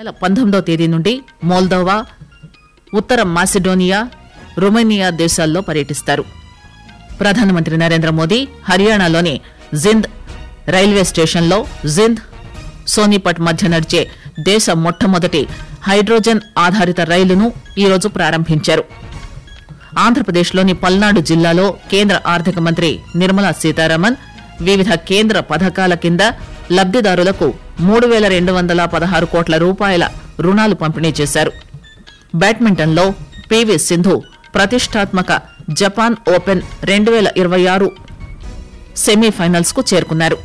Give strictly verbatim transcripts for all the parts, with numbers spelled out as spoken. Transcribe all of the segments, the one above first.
నెల పంతొమ్మిదో తేదీ నుండి మోల్దోవా, ఉత్తర మాసిడోనియా, రొమేనియా దేశాల్లో పర్యటిస్తారు. ప్రధానమంత్రి నరేంద్ర మోదీ హర్యానాలోని జింద్ రైల్వే స్టేషన్లో జింద్ సోనిపట్ మధ్య నడిచే దేశ మొట్టమొదటి హైడ్రోజన్ ఆధారిత రైలును ఈరోజు ప్రారంభించారు. ఆంధ్రప్రదేశ్లోని పల్నాడు జిల్లాలో కేంద్ర ఆర్థిక మంత్రి నిర్మలా సీతారామన్ వివిధ కేంద్ర పథకాల కింద లబ్దిదారులకు మూడు వేల రెండు వందల పదహారు కోట్ల రూపాయల రుణాలు పంపిణీ చేశారు. బ్యాడ్మింటన్లో పీవీ సింధు ప్రతిష్టాత్మక జపాన్ ఓపెన్ రెండు వేల ఇరవై ఆరు సెమీఫైనల్స్ కు చేరుకున్నారు.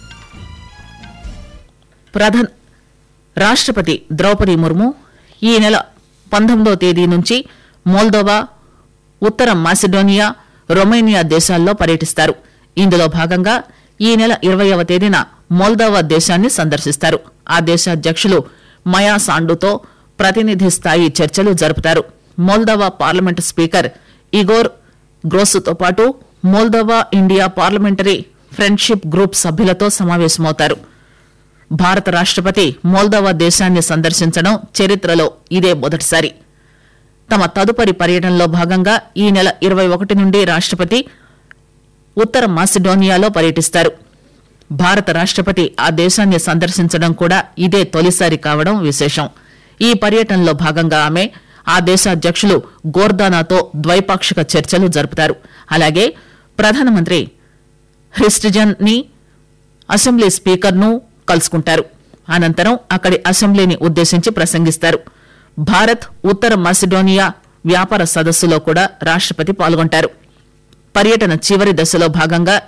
ప్రధాన రాష్టపతి ద్రౌపది ముర్ము ఈ నెల పంతొమ్మిదో తేదీ నుంచి మోల్దోవా, ఉత్తర మాసిడోనియా, రొమేనియా దేశాల్లో పర్యటిస్తారు. ఇందులో భాగంగా ఈ నెల ఇరవైవ తేదీన మోల్దోవా దేశాన్ని సందర్శిస్తారు. ఆ దేశ అధ్యక్షులు మయా సాండుతో ప్రతినిధి స్థాయి చర్చలు జరుపుతారు. మోల్దోవా పార్లమెంటు స్పీకర్ ఇగోర్ గ్రోసుతో పాటు Moldova India parliamentary friendship group సభ్యులతో సమావేశమవుతారు. భారత రాష్టపతి మోల్దోవా దేశాన్ని సందర్శించడం చరిత్రలో ఇదే మొదటిసారి. తమ తదుపరి పర్యటనలో భాగంగా ఈ నెల ఇరవై ఒకటి నుండి రాష్టపతి ఉత్తర మాసిడోనియాలో పర్యటిస్తారు. భారత రాష్టపతి ఆ దేశాన్ని సందర్శించడం కూడా ఇదే తొలిసారి కావడం విశేషం. ఈ పర్యటనలో భాగంగా ఆమె ఆ దేశ అధ్యక్షులు గోర్దానాతో ద్వైపాక్షిక చర్చలు జరుపుతారు. అలాగే ప్రధానమంత్రి హ్రిస్టిజన్ ని, అసెంబ్లీ స్పీకర్ ను కలుసుకుంటారు. అనంతరం అక్కడి అసెంబ్లీని ఉద్దేశించి ప్రసంగిస్తారు. భారత్ ఉత్తర మాసిడోనియా వ్యాపార సదస్సులో కూడా రాష్టపతి పాల్గొంటారు. పర్యటన చివరి దశలో భాగంగా